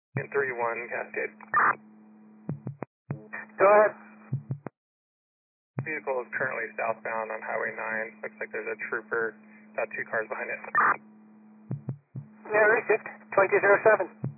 In 3-1, Cascade. Go ahead. Vehicle is currently southbound on Highway 9. Looks like there's a trooper, about 2 cars behind it. Yeah, received. 2207.